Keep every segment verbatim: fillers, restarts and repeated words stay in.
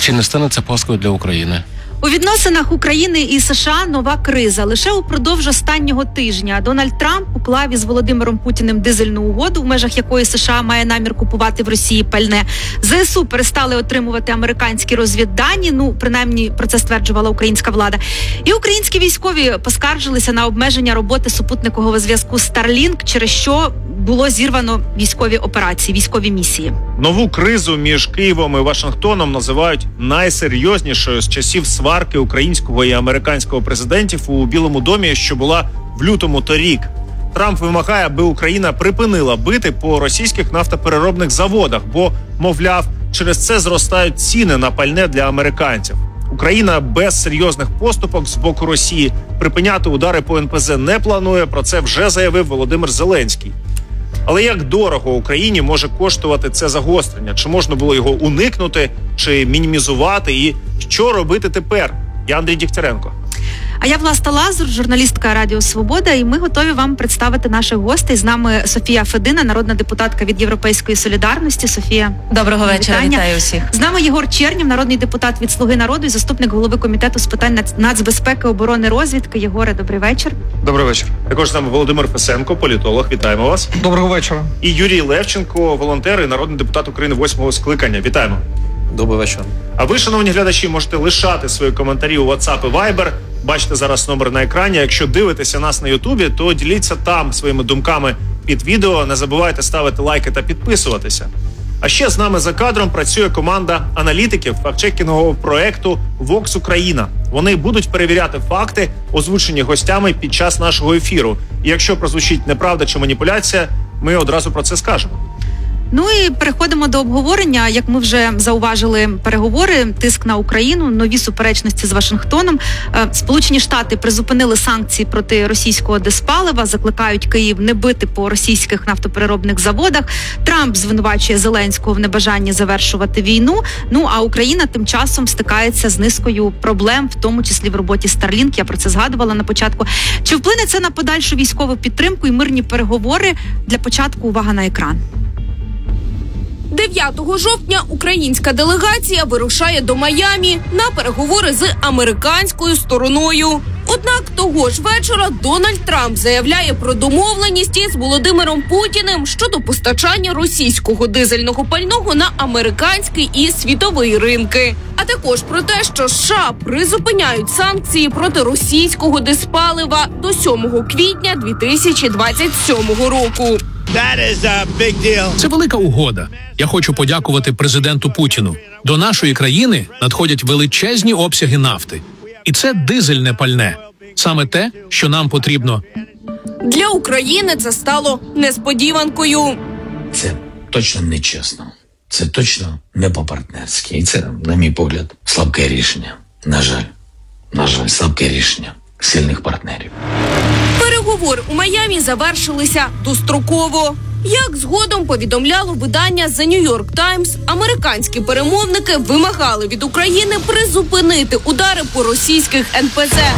Чи не стане це паскою для України? У відносинах України і США нова криза. Лише упродовж останнього тижня Дональд Трамп уклав із Володимиром Путіним дизельну угоду, в межах якої США має намір купувати в Росії пальне. ЗСУ перестали отримувати американські розвіддані, ну, принаймні, про це стверджувала українська влада. І українські військові поскаржилися на обмеження роботи супутникового зв'язку Starlink, через що було зірвано військові операції, військові місії. Нову кризу між Києвом і Вашингтоном називають найсерйознішою з часів сварки українського і американського президентів у Білому домі, що була в лютому торік. Трамп вимагає, аби Україна припинила бити по російських нафтопереробних заводах, бо, мовляв, через це зростають ціни на пальне для американців. Україна без серйозних поступок з боку Росії припиняти удари по ен пе зе не планує, про це вже заявив Володимир Зеленський. Але як дорого Україні може коштувати це загострення? Чи можна було його уникнути, чи мінімізувати? І що робити тепер? Я Андрій Дігтяренко. А я Власта Лазур, журналістка Радіо Свобода, і ми готові вам представити наших гостей. З нами Софія Федина, народна депутатка від Європейської солідарності. Софія, доброго вечора, вітання. Вітаю усіх. З нами Єгор Чернєв, народний депутат від Слуги народу і заступник голови комітету з питань нацбезпеки, оборони, розвідки. Єгоре, добрий вечір. Добрий вечір. Також з нами Володимир Фесенко, політолог. Вітаємо вас. Доброго вечора. І Юрій Левченко, волонтер і народний депутат України восьмого скликання. Вітаємо. Добрий вечір. А ви, шановні глядачі, можете лишати свої коментарі у WhatsApp і Viber. Бачите зараз номер на екрані. Якщо дивитеся нас на Ютубі, то діліться там своїми думками під відео. Не забувайте ставити лайки та підписуватися. А ще з нами за кадром працює команда аналітиків фактчекінгового проекту Vox Україна. Вони будуть перевіряти факти, озвучені гостями під час нашого ефіру. І якщо прозвучить неправда чи маніпуляція, ми одразу про це скажемо. Ну і переходимо до обговорення. Як ми вже зауважили, переговори, тиск на Україну, нові суперечності з Вашингтоном. Сполучені Штати призупинили санкції проти російського диспалива, закликають Київ не бити по російських нафтопереробних заводах. Трамп звинувачує Зеленського в небажанні завершувати війну. Ну а Україна тим часом стикається з низкою проблем, в тому числі в роботі Starlink. Я про це згадувала на початку. Чи вплине це на подальшу військову підтримку і мирні переговори? Для початку увага на екран. дев'ятого жовтня українська делегація вирушає до Майамі на переговори з американською стороною. Однак того ж вечора Дональд Трамп заявляє про домовленість із Володимиром Путіним щодо постачання російського дизельного пального на американський і світовий ринки. А також про те, що США призупиняють санкції проти російського диспалива до сьомого квітня дві тисячі двадцять сьомого року. Це велика угода. Я хочу подякувати президенту Путіну. До нашої країни надходять величезні обсяги нафти. І це дизельне пальне. Саме те, що нам потрібно. Для України це стало несподіванкою. Це точно нечесно. Це точно не по-партнерськи. І це, на мій погляд, слабке рішення. На жаль. На жаль, слабке рішення сильних партнерів. Переговори у Майамі завершилися достроково. Як згодом повідомляло видання The New York Times, американські перемовники вимагали від України призупинити удари по російських ен пе зе.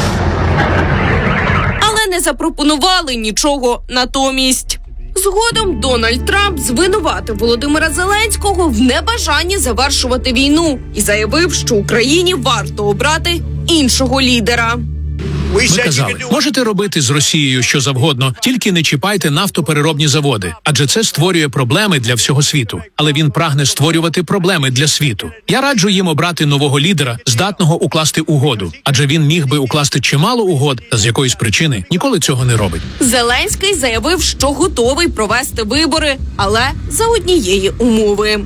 Але не запропонували нічого натомість. Згодом Дональд Трамп звинуватив Володимира Зеленського в небажанні завершувати війну і заявив, що Україні варто обрати іншого лідера. Ми казали, можете робити з Росією що завгодно, тільки не чіпайте нафтопереробні заводи, адже це створює проблеми для всього світу. Але він прагне створювати проблеми для світу. Я раджу їм обрати нового лідера, здатного укласти угоду, адже він міг би укласти чимало угод, та з якоїсь причини ніколи цього не робить. Зеленський заявив, що готовий провести вибори, але за однієї умови.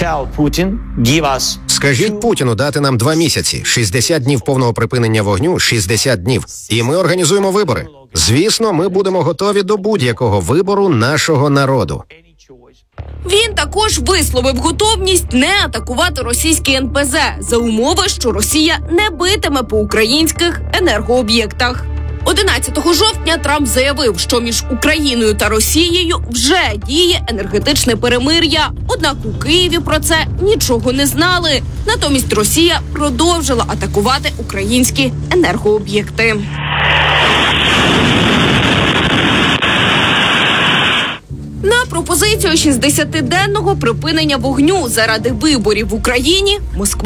Скажіть Путіну дати нам два місяці, шістдесят днів повного припинення вогню, шістдесят днів, і ми організуємо вибори. Звісно, ми будемо готові до будь-якого вибору нашого народу. Він також висловив готовність не атакувати російські ен пе зе за умови, що Росія не битиме по українських енергооб'єктах. одинадцятого жовтня Трамп заявив, що між Україною та Росією вже діє енергетичне перемир'я. Однак у Києві про це нічого не знали. Натомість Росія продовжила атакувати українські енергооб'єкти. На пропозицію шістдесятиденного припинення вогню заради виборів в Україні Москва